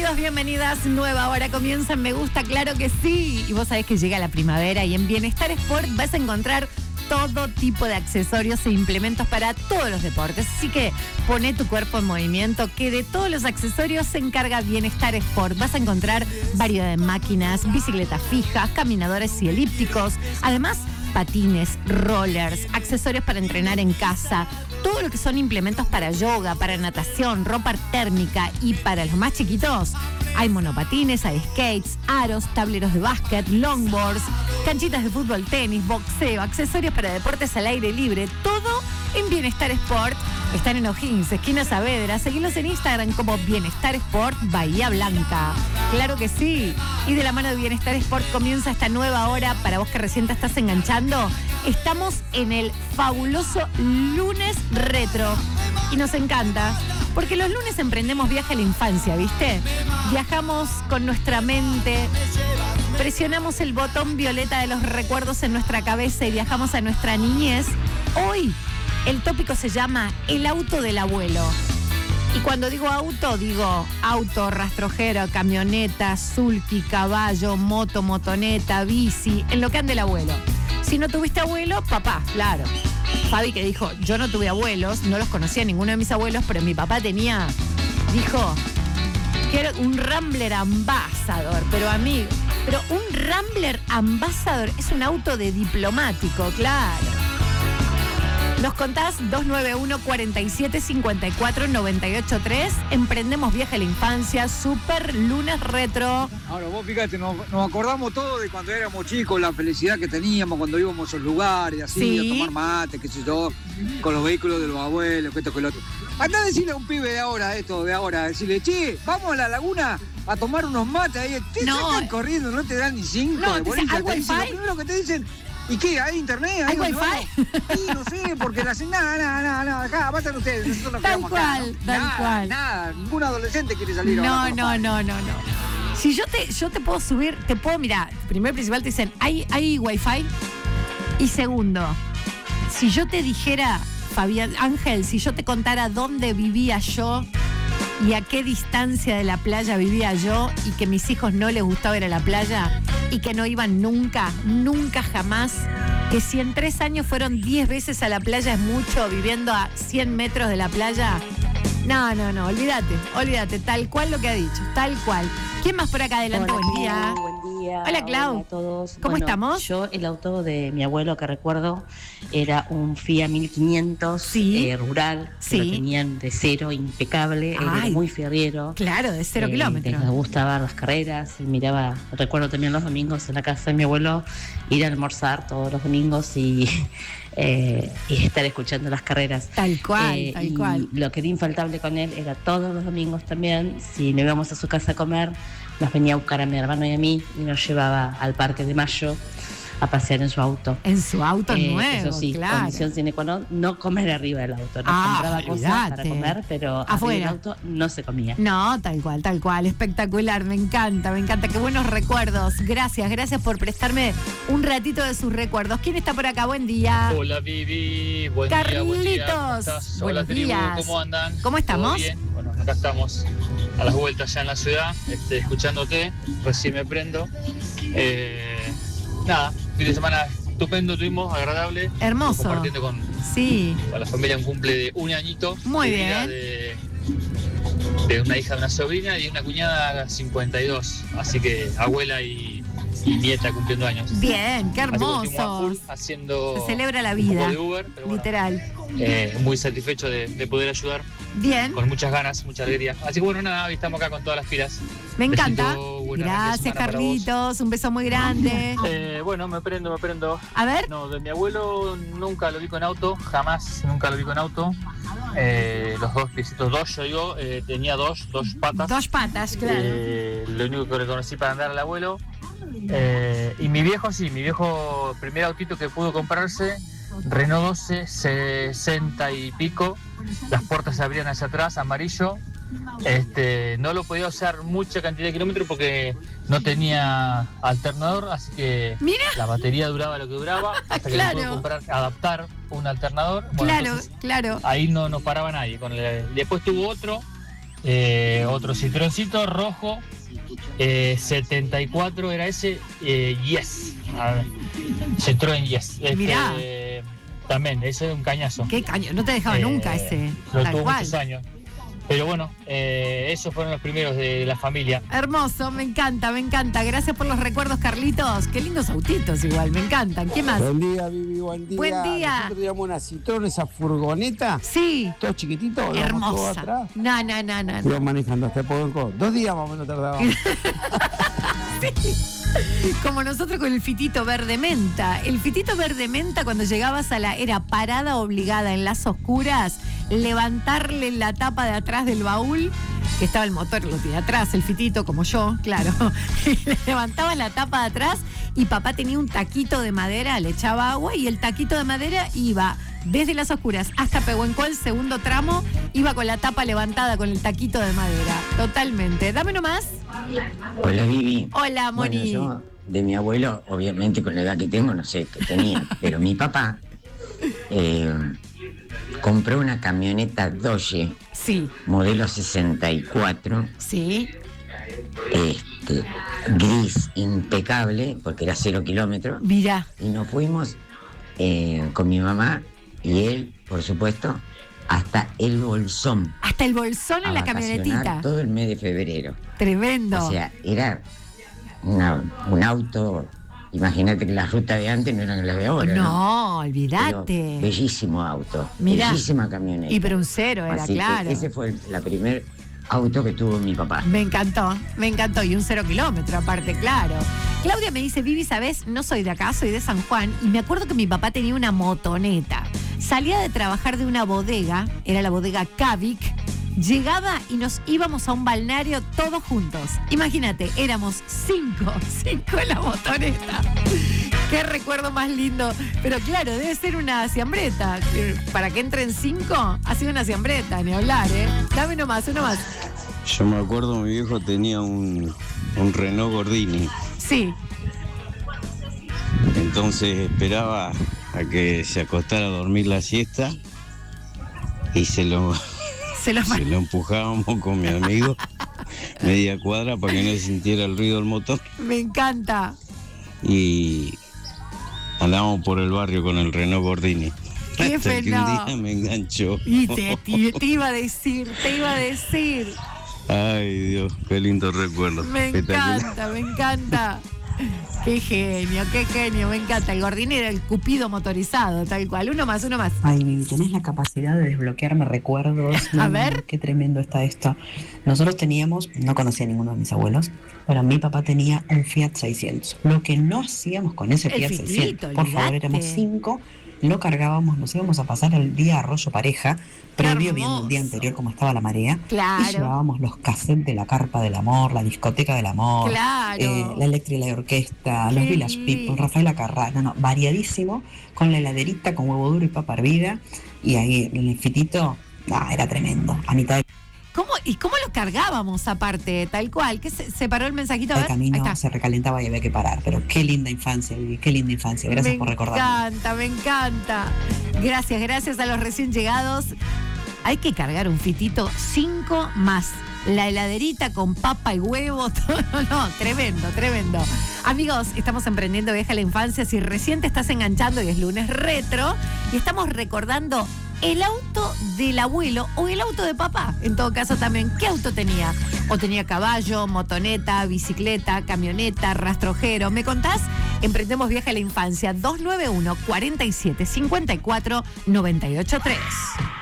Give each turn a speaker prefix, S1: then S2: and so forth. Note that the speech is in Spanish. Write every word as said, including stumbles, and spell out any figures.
S1: Bienvenidos, bienvenidas. Nueva hora comienza en Me Gusta, claro que sí. Y vos sabés que llega la primavera y en Bienestar Sport vas a encontrar todo tipo de accesorios e implementos para todos los deportes. Así que poné tu cuerpo en movimiento, que de todos los accesorios se encarga Bienestar Sport. Vas a encontrar variedad de máquinas, bicicletas fijas, caminadores y elípticos. Además, patines, rollers, accesorios para entrenar en casa, todo lo que son implementos para yoga, para natación, ropa térmica y para los más chiquitos. Hay monopatines, hay skates, aros, tableros de básquet, longboards, canchitas de fútbol, tenis, boxeo, accesorios para deportes al aire libre, todo en Bienestar Sport. Están en O'Higgins, esquina Saavedra. Seguilos en Instagram como Bienestar Sport Bahía Blanca. Claro que sí. Y de la mano de Bienestar Sport comienza esta nueva hora. Para vos que recién te estás enganchando, estamos en el fabuloso lunes retro. Y nos encanta, porque los lunes emprendemos viaje a la infancia, ¿viste? Viajamos con nuestra mente, presionamos el botón violeta de los recuerdos en nuestra cabeza y viajamos a nuestra niñez. Hoy el tópico se llama el auto del abuelo. Y cuando digo auto, digo auto, rastrojero, camioneta, sulky, caballo, moto, motoneta, bici, en lo que ande el abuelo. Si no tuviste abuelo, papá, claro. Fabi que dijo, yo no tuve abuelos, no los conocía ninguno de mis abuelos, pero mi papá tenía, dijo, que era un Rambler Ambassador, pero amigo, pero un Rambler Ambassador es un auto de diplomático, claro. Nos contás dos nueve uno, cuatro siete, cinco cuatro, nueve ocho tres. Emprendemos viaje a la infancia, super lunes retro.
S2: Ahora vos fíjate, nos, nos acordamos todos de cuando éramos chicos, la felicidad que teníamos cuando íbamos a esos lugares, así,
S1: sí,
S2: a tomar mate, qué sé yo, con los vehículos de los abuelos, que esto, que lo otro. Andá a decirle a un pibe de ahora, esto de ahora, decirle, che, vamos a la laguna a tomar unos mates ahí. Te
S1: no,
S2: sacan corriendo, no te dan ni cinco
S1: no,
S2: de bolilla.
S1: ¿hay
S2: Te dicen,
S1: wifi?
S2: lo primero que te dicen, ¿y qué? ¿Hay internet?
S1: ¿Hay
S2: no,
S1: wifi?
S2: Sí, no sé, porque la hacen nada, nada, nada, nada, acá, pasan ustedes, nosotros nos
S1: Tal
S2: quedamos
S1: cual,
S2: acá, ¿no?
S1: tal
S2: nada,
S1: cual.
S2: Nada, ningún adolescente quiere salir
S1: No,
S2: ahora.
S1: no, no, no, no. Si yo te, yo te puedo subir, te puedo, mira, primero y principal te dicen, ¿hay, hay wifi? Y segundo, si yo te dijera, Fabián, Ángel, si yo te contara dónde vivía yo y a qué distancia de la playa vivía yo y que mis hijos no les gustaba ir a la playa y que no iban nunca, nunca jamás, que si en tres años fueron diez veces a la playa es mucho, viviendo a cien metros de la playa. No, no, no, olvídate, olvídate, tal cual lo que ha dicho, tal cual. ¿Quién más por acá adelante?
S3: Hola,
S1: Buen día.
S3: Buen día.
S1: Hola, Clau.
S3: Hola a todos.
S1: ¿Cómo
S3: Bueno,
S1: estamos?
S3: Yo, el auto de mi abuelo que recuerdo era un Fiat mil quinientos,
S1: Sí.
S3: eh, rural, que
S1: Sí.
S3: lo tenían de cero, impecable, él
S1: Ay.
S3: era muy fierrero.
S1: Claro, de cero
S3: Eh,
S1: kilómetros.
S3: Le gustaba las carreras y miraba, recuerdo también los domingos en la casa de mi abuelo, ir a almorzar todos los domingos y, eh, y estar escuchando las carreras.
S1: Tal cual,
S3: Eh,
S1: tal
S3: y
S1: cual.
S3: Lo que era infaltable con él era todos los domingos también, si no íbamos a su casa a comer, nos venía a buscar a mi hermano y a mí y nos llevaba al Parque de Mayo a pasear en su auto.
S1: En su auto
S3: Eh,
S1: nuevo,
S3: eso sí,
S1: claro.
S3: condición sine qua non, no comer arriba del auto. Nos
S1: Ah,
S3: compraba cosas para
S1: olvídate.
S3: comer, pero arriba
S1: Afuera.
S3: del auto no se comía.
S1: No, tal cual, tal cual, espectacular, me encanta, me encanta, qué buenos recuerdos. Gracias, gracias por prestarme un ratito de sus recuerdos. ¿Quién está por acá? Buen día.
S4: Hola Vivi, buen día, buen día. ¿Cómo
S1: Carlitos,
S4: estás? Hola
S1: buenos
S4: tribu,
S1: días.
S4: ¿cómo andan?
S1: ¿Cómo estamos?
S4: ¿Todo bien? Bueno, acá estamos a las vueltas ya en la ciudad, este, escuchándote, recién me prendo. Eh, nada, fin de semana estupendo tuvimos, agradable.
S1: Hermoso.
S4: Compartiendo con,
S1: Sí,
S4: con la familia un cumple de un añito.
S1: Muy
S4: de vida
S1: bien.
S4: De, de una hija de una sobrina y una cuñada cincuenta y dos. Así que abuela y, y nieta cumpliendo años.
S1: bien, qué
S4: Así que estuvimos a full
S1: hermosos.
S4: haciendo
S1: Se celebra la
S4: un poco
S1: vida,
S4: de Uber, pero bueno,
S1: literal.
S4: eh, muy satisfecho de, de poder ayudar,
S1: Bien,
S4: con muchas ganas, mucha alegría. Así que bueno, nada, hoy estamos acá con todas las pilas.
S1: me encanta.
S4: Besito, buena fin de
S1: Gracias,
S4: semana para
S1: Carlitos, un beso muy grande.
S4: vos. Eh, bueno, me prendo, me prendo.
S1: A ver,
S4: No, de mi abuelo nunca lo vi con auto, jamás, nunca lo vi con auto. Eh, los dos piecitos, dos, yo digo, eh, tenía dos, dos patas.
S1: dos patas, claro.
S4: Eh, lo único que le conocí para andar al abuelo. Eh, y mi viejo, sí, mi viejo, primer autito que pudo comprarse, Renault doce, sesenta y pico, las puertas se abrían hacia atrás, amarillo. Este, no lo podía usar mucha cantidad de kilómetros porque no tenía alternador, así que
S1: Mira.
S4: la batería duraba lo que duraba, hasta que
S1: Claro.
S4: le pude comprar, adaptar un alternador. Bueno,
S1: Claro,
S4: entonces,
S1: claro.
S4: ahí no, no paraba nadie. Con el, después tuvo otro eh, otro Citroencito rojo, eh, setenta y cuatro era ese, eh, Yes, a ver, Citroën Yes. Este,
S1: Mirá.
S4: También, ese es un cañazo.
S1: Qué caño, no te dejaba
S4: Eh,
S1: nunca ese.
S4: Lo
S1: Tal
S4: tuvo
S1: cual.
S4: muchos años. Pero bueno, eh, esos fueron los primeros de la familia.
S1: Hermoso, me encanta, me encanta. Gracias por los recuerdos, Carlitos. Qué lindos autitos igual, me encantan. ¿Qué más?
S5: Buen día, Vivi, buen día.
S1: Buen día.
S5: Nosotros teníamos una Citroën, esa furgoneta,
S1: Sí,
S5: todo chiquitito, íbamos todo
S1: hermosa.
S5: atrás.
S1: No, no, no, no. no.
S5: Iba manejando hasta Podenco. Dos días más o menos tardábamos.
S1: Como nosotros con el fitito verde menta. El fitito verde menta, cuando llegabas a la. Era parada obligada en las oscuras, levantarle la tapa de atrás del baúl, que estaba el motor, lo tiene atrás, el fitito, como yo, claro. Y le levantabas la tapa de atrás y papá tenía un taquito de madera, le echaba agua y el taquito de madera iba desde las oscuras hasta Pehuenco, el segundo tramo, iba con la tapa levantada con el taquito de madera. Totalmente. Dame nomás.
S6: Hola Vivi.
S1: Hola, Moni.
S6: Bueno, yo de mi abuelo, obviamente con la edad que tengo, no sé qué tenía, pero mi papá eh, compró una camioneta Dodge,
S1: Sí,
S6: modelo sesenta y cuatro,
S1: sí.
S6: este, gris, impecable, porque era cero kilómetros,
S1: Mirá.
S6: y nos fuimos eh, con mi mamá y él, por supuesto, hasta el Bolsón.
S1: Hasta el bolsón en
S6: a
S1: la
S6: vacacionar
S1: camionetita.
S6: todo el mes de febrero.
S1: Tremendo.
S6: O sea, era una- un auto, imagínate que las rutas de antes no eran las de ahora. ¿no?
S1: no,
S6: Pero
S1: olvídate.
S6: bellísimo auto,
S1: Mirá.
S6: bellísima camioneta.
S1: Y pero un cero era,
S6: Así que
S1: claro.
S6: ese fue el la primer auto que tuvo mi papá.
S1: Me encantó, me encantó. Y un cero kilómetro aparte, claro. Claudia me dice, Vivi, ¿sabes? No soy de acá, soy de San Juan. Y me acuerdo que mi papá tenía una motoneta. Salía de trabajar de una bodega, era la bodega Cavic. Llegaba y nos íbamos a un balneario todos juntos. Imagínate, éramos cinco, cinco en la motoneta. Qué recuerdo más lindo. Pero claro, debe ser una siambreta. Para que entren cinco, ha sido una siambreta, ni hablar, ¿eh? Dame nomás, uno más.
S5: Yo me acuerdo, mi viejo tenía un, un Renault Gordini.
S1: Sí.
S5: Entonces esperaba a que se acostara a dormir la siesta y se lo,
S1: Se los
S5: se lo empujábamos con mi amigo media cuadra para que no se sintiera el ruido del motor.
S1: Me encanta.
S5: Y andábamos por el barrio con el Renault Gordini.
S1: Qué
S5: Hasta que un
S1: fenómeno.
S5: día me enganchó.
S1: Y te, te- te iba a decir, te iba a decir.
S5: Ay, Dios, qué lindo recuerdo.
S1: Me
S5: Espectacular.
S1: encanta, me encanta. Qué genio, qué genio, me encanta. El Gordini era el cupido motorizado, tal cual. Uno más, uno más.
S7: Ay, Vivi, tenés la capacidad de desbloquearme recuerdos.
S1: A
S7: No,
S1: ver.
S7: Qué tremendo está esto. Nosotros teníamos, no conocía a ninguno de mis abuelos, pero mi papá tenía un Fiat seiscientos. Lo que no hacíamos con ese
S1: El
S7: Fiat
S1: Fitito,
S7: seiscientos, por favor,
S1: olvidate.
S7: éramos cinco, lo cargábamos, nos íbamos a pasar el día a Arroyo Pareja, previo viendo el día
S1: hermoso.
S7: anterior cómo estaba la marea.
S1: Claro.
S7: Y llevábamos los cassettes de la Carpa del Amor, la Discoteca del Amor,
S1: Claro.
S7: eh, la Electra y la Orquesta,
S1: Qué
S7: los Village
S1: lindo.
S7: People, Rafael Acarrá, no, no, variadísimo, con la heladerita, con huevo duro y papa hervida, y ahí el fitito, ah, era tremendo, a mitad de
S1: ¿Cómo, ¿Y cómo lo cargábamos aparte, tal cual? ¿Qué se, se paró el mensajito? A
S7: el
S1: ver, ahí
S7: camino
S1: está.
S7: se recalentaba y había que parar, pero qué linda infancia, Vivi, qué linda infancia, gracias
S1: me
S7: por recordarme.
S1: encanta, me encanta. Gracias, gracias a los recién llegados. Hay que cargar un fitito, cinco más. La heladerita con papa y huevo, todo, no, no, tremendo, tremendo. Amigos, estamos emprendiendo Viaje a la Infancia. Si recién te estás enganchando y es lunes retro, y estamos recordando el auto del abuelo o el auto de papá, en todo caso también. ¿Qué auto tenía? O tenía caballo, motoneta, bicicleta, camioneta, rastrojero. ¿Me contás? Emprendemos Viaje a la Infancia, dos nueve uno, cuarenta y siete, cincuenta y cuatro, noventa y ocho tres.